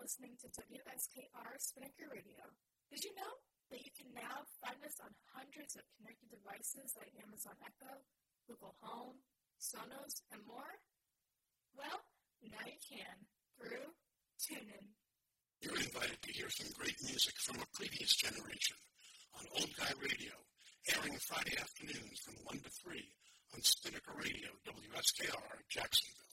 listening to WSKR Spinnaker Radio. Did you know that you can now find us on hundreds of connected devices like Amazon Echo, Google Home, Sonos, and more? Well, now you can through TuneIn. You're invited to hear some great music from a previous generation on Old Guy Radio, airing Friday afternoons from 1 to 3 on Spinnaker Radio, WSKR, Jacksonville.